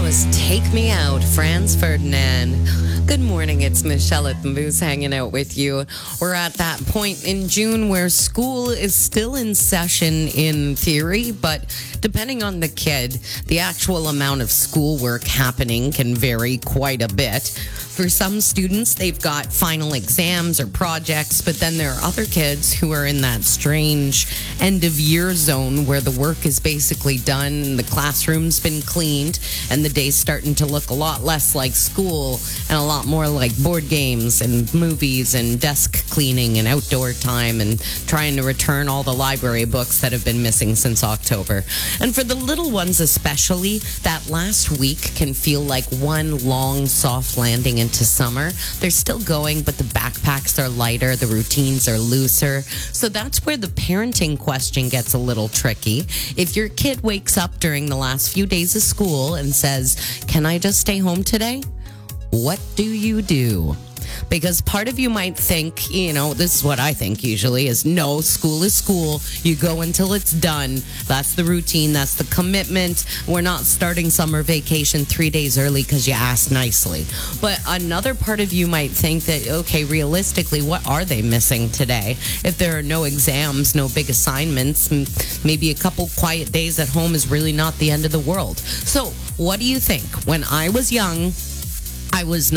That was Take Me Out, Franz Ferdinand. Good morning, it's Michelle at the Moose hanging out with you. We're at that point in June where school is still in session in theory, but depending on the kid, the actual amount of schoolwork happening can vary quite a bit. For some students, they've got final exams or projects, but then there are other kids who are in that strange end-of-year zone where the work is basically done, the classroom's been cleaned, and the day's starting to look a lot less like school and a lot more like board games and movies and desk cleaning and outdoor time and trying to return all the library books that have been missing since October. And for the little ones especially, that last week can feel like one long soft landing into summer. They're still going, but the backpacks are lighter, the routines are looser. So that's where the parenting question gets a little tricky. If your kid wakes up during the last few days of school and says, "Can I just stay home today?" What do you do? Because part of you might think, this is what I think usually is, no, school is school. You go until it's done. That's the routine. That's the commitment. We're not starting summer vacation 3 days early because you asked nicely. But another part of you might think that, okay, realistically, what are they missing today? If there are no exams, no big assignments, maybe a couple quiet days at home is really not the end of the world. So what do you think? When I was young, I was